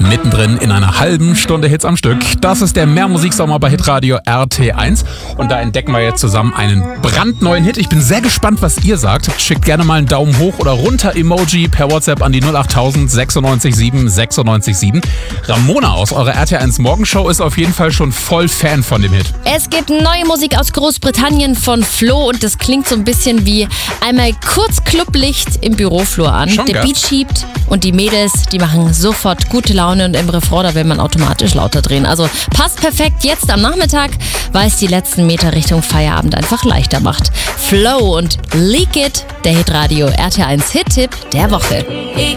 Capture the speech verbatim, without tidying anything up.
mittendrin in einer halben Stunde Hits am Stück. Das ist der Mehrmusiksommer bei Hitradio R T eins und da entdecken wir jetzt zusammen einen brandneuen Hit. Ich bin sehr gespannt, was ihr sagt. Schickt gerne mal einen Daumen hoch oder runter Emoji per WhatsApp an die null acht tausend sechsundneunzig sieben sechsundneunzig sieben. Ramona aus eurer R T eins Morgenshow ist auf jeden Fall schon voll Fan von dem Hit. Es gibt neue Musik aus Großbritannien von Flo und das klingt so ein bisschen wie einmal kurz Clublicht im Büroflur an. Schon, der gell? Beat schiebt und die Mädels, die machen sofort gute Laune und im Refrain, da will man automatisch lauter drehen. Also passt perfekt jetzt am Nachmittag, weil es die letzten Meter Richtung Feierabend einfach leichter macht. Flo und Leak It, der Hitradio R T eins Hit-Tipp der Woche.